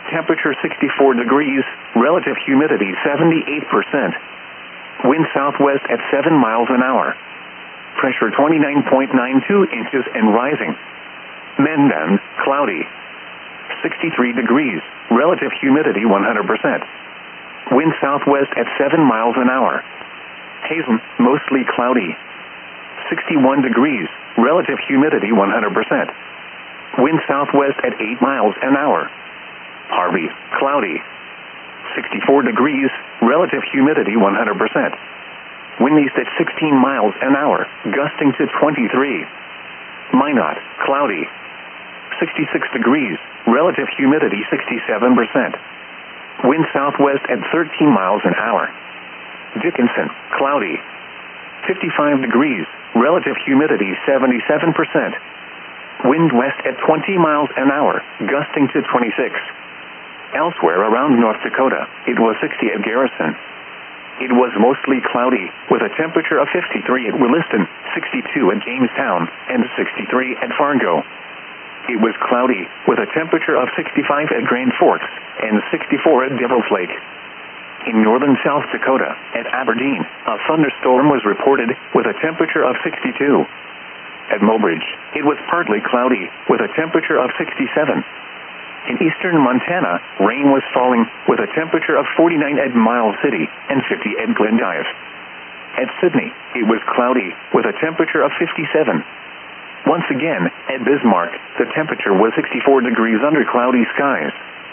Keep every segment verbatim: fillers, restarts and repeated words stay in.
Temperature sixty-four degrees, relative humidity seventy-eight percent. Wind southwest at seven miles an hour. Pressure twenty-nine point nine two inches and rising. Menden, cloudy. sixty-three degrees, relative humidity one hundred percent. Wind southwest at seven miles an hour. Hazen, mostly cloudy. sixty-one degrees, relative humidity one hundred percent. Wind southwest at eight miles an hour. Harvey, cloudy. sixty-four degrees, relative humidity one hundred percent. Wind east at sixteen miles an hour, gusting to twenty-three. Minot, cloudy. sixty-six degrees, relative humidity sixty-seven percent. Wind southwest at thirteen miles an hour. Dickinson, cloudy. fifty-five degrees, relative humidity seventy-seven percent. Wind west at twenty miles an hour, gusting to twenty-six. Elsewhere around North Dakota, it was sixty at Garrison. It was mostly cloudy, with a temperature of fifty-three at Williston, sixty-two at Jamestown, and sixty-three at Fargo. It was cloudy, with a temperature of sixty-five at Grand Forks, and sixty-four at Devil's Lake. In northern South Dakota, at Aberdeen, a thunderstorm was reported, with a temperature of sixty-two. At Mobridge, it was partly cloudy, with a temperature of sixty-seven. In eastern Montana, rain was falling, with a temperature of forty-nine at Miles City, and fifty at Glendive. At Sydney, it was cloudy, with a temperature of fifty-seven. Once again, at Bismarck, the temperature was sixty-four degrees under cloudy skies.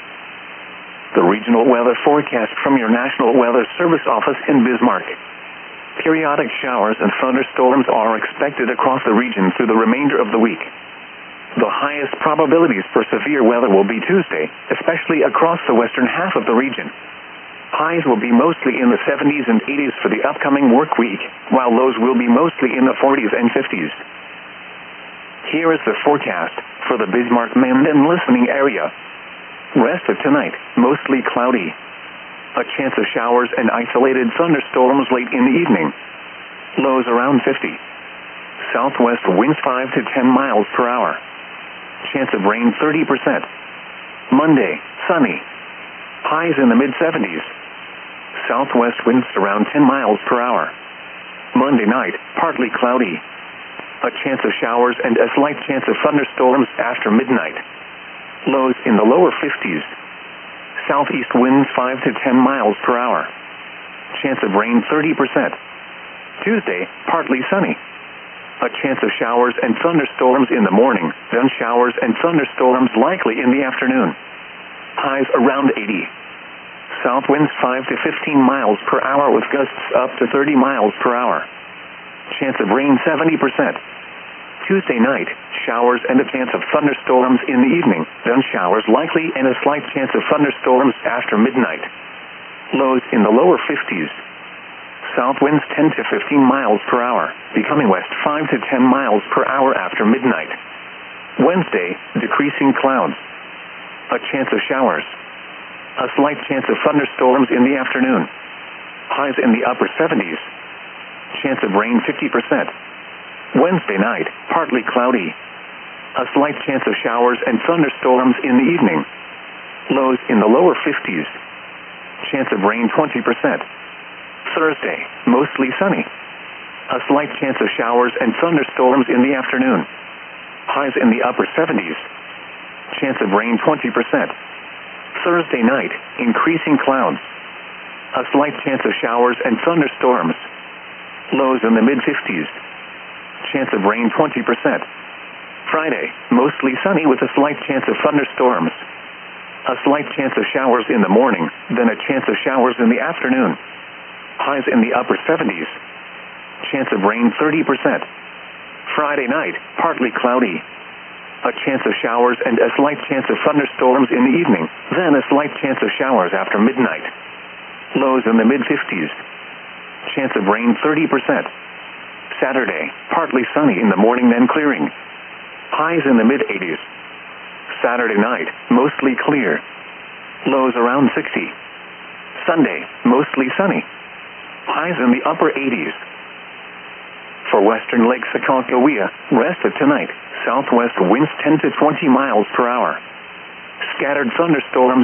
The regional weather forecast from your National Weather Service office in Bismarck. Periodic showers and thunderstorms are expected across the region through the remainder of the week. The highest probabilities for severe weather will be Tuesday, especially across the western half of the region. Highs will be mostly in the seventies and eighties for the upcoming work week, while lows will be mostly in the forties and fifties. Here is the forecast for the Bismarck-Menden listening area. Rest of tonight, mostly cloudy. A chance of showers and isolated thunderstorms late in the evening. Lows around fifty. Southwest winds five to ten miles per hour. Chance of rain thirty percent. Monday, sunny. Highs in the mid seventies. Southwest winds around ten miles per hour. Monday night, partly cloudy. A chance of showers and a slight chance of thunderstorms after midnight. Lows in the lower fifties. Southeast winds five to ten miles per hour. Chance of rain thirty percent. Tuesday, partly sunny. A chance of showers and thunderstorms in the morning, then showers and thunderstorms likely in the afternoon. Highs around eighty. South winds five to fifteen miles per hour with gusts up to thirty miles per hour. Chance of rain seventy percent. Tuesday night, showers and a chance of thunderstorms in the evening, then showers likely and a slight chance of thunderstorms after midnight. Lows in the lower fifties. South winds ten to fifteen miles per hour, becoming west five to ten miles per hour after midnight. Wednesday, decreasing clouds. A chance of showers. A slight chance of thunderstorms in the afternoon. Highs in the upper seventies. Chance of rain fifty percent. Wednesday night, partly cloudy. A slight chance of showers and thunderstorms in the evening. Lows in the lower fifties. Chance of rain twenty percent. Thursday, mostly sunny. A slight chance of showers and thunderstorms in the afternoon. Highs in the upper seventies. Chance of rain twenty percent. Thursday night, increasing clouds. A slight chance of showers and thunderstorms. Lows in the mid fifties. Chance of rain twenty percent. Friday, mostly sunny with a slight chance of thunderstorms. A slight chance of showers in the morning, then a chance of showers in the afternoon. Highs in the upper seventies. Chance of rain thirty percent. Friday night, partly cloudy. A chance of showers and a slight chance of thunderstorms in the evening, then a slight chance of showers after midnight. Lows in the mid fifties. Chance of rain thirty percent. Saturday, partly sunny in the morning then clearing. Highs in the mid eighties. Saturday night, mostly clear. Lows around sixty. Sunday, mostly sunny. Highs in the upper eighties. For western Lake Aconcagua, rest of tonight, southwest winds ten to twenty miles per hour. Scattered thunderstorms